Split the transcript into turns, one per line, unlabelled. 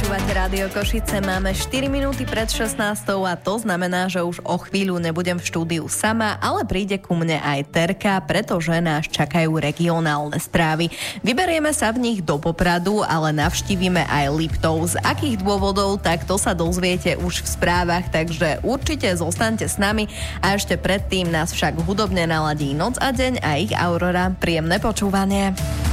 Počúvate Rádio Košice, máme 4 minúty pred 16 a to znamená, že už o chvíľu nebudem v štúdiu sama, ale príde ku mne aj Terka, pretože nás čakajú regionálne správy. Vyberieme sa v nich do Popradu, ale navštívime aj Liptov. Z akých dôvodov, tak to sa dozviete už v správach, takže určite zostaňte s nami a ešte predtým nás však hudobne naladí Noc a deň a ich Aurora. Príjemné počúvanie.